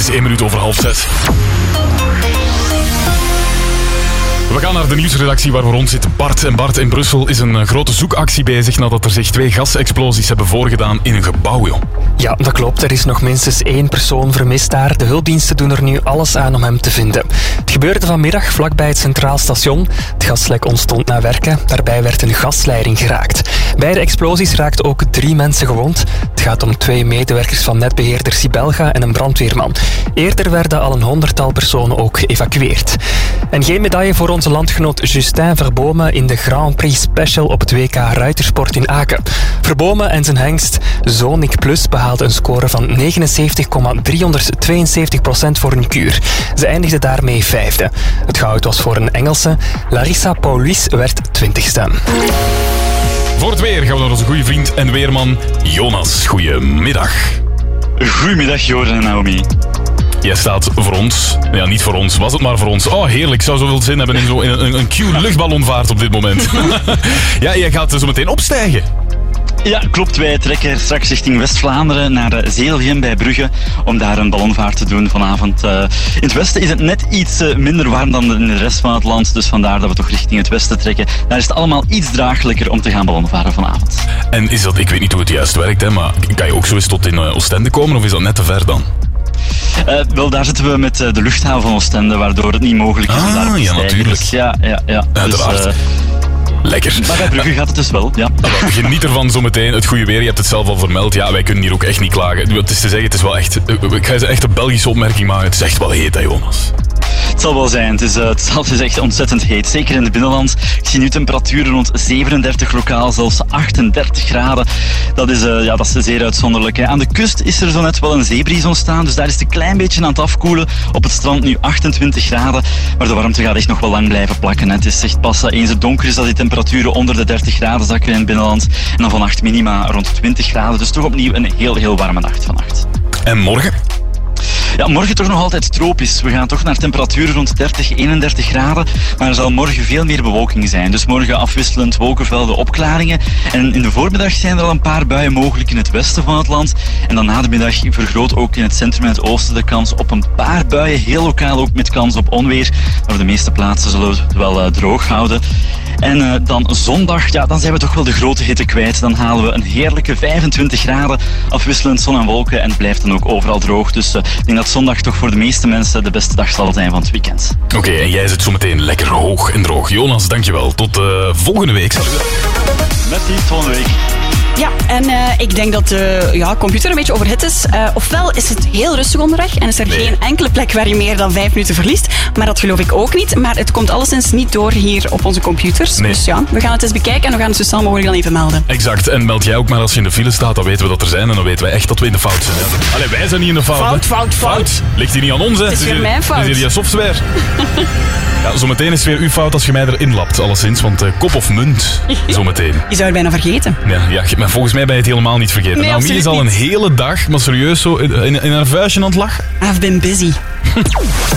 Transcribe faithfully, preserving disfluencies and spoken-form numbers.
is één minuut over half zes. We gaan naar de nieuwsredactie waar we rond zitten. Bart en Bart in Brussel is een grote zoekactie bezig nadat er zich twee gasexplosies hebben voorgedaan in een gebouw, joh. Ja, dat klopt. Er is nog minstens één persoon vermist daar. De hulpdiensten doen er nu alles aan om hem te vinden. Het gebeurde vanmiddag vlakbij het Centraal Station. Het gaslek ontstond na werken. Daarbij werd een gasleiding geraakt. Bij de explosies raakten ook drie mensen gewond. Het gaat om twee medewerkers van netbeheerder Sibelga en een brandweerman. Eerder werden al een honderdtal personen ook geëvacueerd. En geen medaille voor onze landgenoot Justin Verbomen in de Grand Prix Special op het W K Ruitersport in Aken. Verbomen en zijn hengst Zonik Plus behaalden een score van negenenzeventig komma driehonderdtweeënzeventig procent voor een kuur. Ze eindigden daarmee vijfde. Het goud was voor een Engelse. Larissa Paulies werd twintigste. Voor het weer gaan we naar onze goede vriend en weerman Jonas. Goedemiddag. Goedemiddag, Jordan en Naomi. Jij staat voor ons. Ja, niet voor ons. Was het maar voor ons. Oh, heerlijk. Ik zou zoveel zin hebben in, zo, in een, een Q-luchtballonvaart op dit moment. Ja, jij gaat zo meteen opstijgen. Ja, klopt. Wij trekken straks richting West-Vlaanderen naar Zeelgem bij Brugge om daar een ballonvaart te doen vanavond. Uh, in het westen is het net iets uh, minder warm dan in de rest van het land, dus vandaar dat we toch richting het westen trekken. Daar is het allemaal iets draaglijker om te gaan ballonvaren vanavond. En is dat, ik weet niet hoe het juist werkt, hè, maar kan je ook zo eens tot in uh, Oostende komen of is dat net te ver dan? Uh, wel, daar zitten we met uh, de luchthaven van Oostende, waardoor het niet mogelijk is om ah, daar te ja, stijgen. natuurlijk. Dus, ja, ja, ja. Uiteraard. Dus, uh, lekker. Maar bij Brugge gaat het dus wel, ja. Geniet ervan zometeen. Het goede weer, je hebt het zelf al vermeld. Ja, wij kunnen hier ook echt niet klagen. Het is te zeggen, het is wel echt... Ik ga eens echt een Belgische opmerking maken. Het is echt wel heet, hè, Jonas? Het zal wel zijn. Het is, uh, het is echt ontzettend heet. Zeker in het binnenland. Ik zie nu temperaturen rond zevenendertig, lokaal zelfs achtendertig graden. Dat is, uh, ja, dat is zeer uitzonderlijk. Hè. Aan de kust is er zo net wel een zeebries ontstaan. Dus daar is het een klein beetje aan het afkoelen. Op het strand nu achtentwintig graden. Maar de warmte gaat echt nog wel lang blijven plakken. Hè. Het is echt pas uh, eens het donker is dat die temperaturen onder de dertig graden zakken in het binnenland. En dan vannacht minima rond twintig graden. Dus toch opnieuw een heel, heel warme nacht vannacht. En morgen? Ja, morgen toch nog altijd tropisch. We gaan toch naar temperaturen rond dertig, eenendertig graden. Maar er zal morgen veel meer bewolking zijn. Dus morgen afwisselend wolkenvelden, opklaringen. En in de voormiddag zijn er al een paar buien mogelijk in het westen van het land. En dan na de middag vergroot ook in het centrum en het oosten de kans op een paar buien. Heel lokaal ook met kans op onweer. Maar op de meeste plaatsen zullen we het wel uh, droog houden. En uh, dan zondag, ja, dan zijn we toch wel de grote hitte kwijt. Dan halen we een heerlijke vijfentwintig graden, afwisselend zon en wolken. En het blijft dan ook overal droog. Dus uh, ik denk dat zondag toch voor de meeste mensen de beste dag zal zijn van het weekend. Oké, okay, en jij zit zo meteen lekker hoog en droog. Jonas, dankjewel. Tot uh, volgende week. Merci, tot volgende week. Ja, en uh, ik denk dat de ja, computer een beetje overhit is. Uh, ofwel is het heel rustig onderweg en is er nee. geen enkele plek waar je meer dan vijf minuten verliest. Maar dat geloof ik ook niet. Maar het komt alleszins niet door hier op onze computers. Nee. Dus ja, we gaan het eens bekijken en we gaan het zo snel mogelijk dan even melden. Exact. En meld jij ook maar als je in de file staat, dan weten we dat er zijn. En dan weten wij echt dat we in de fout zijn. Hè. Allee, wij zijn niet in de fout. Fout, fout, fout. fout. Ligt hier niet aan ons, hè? Het is weer hier, mijn fout. Het is hier je software. Ja, zometeen is het weer uw fout als je mij erin lapt, alleszins. Want uh, kop of munt, zometeen. Je zou het bijna vergeten. Ja, ja, maar volgens mij ben je het helemaal niet vergeten. Nee, Naomi is al een niet. hele dag, maar serieus zo, in, in haar vuistje aan het lachen. I've been busy.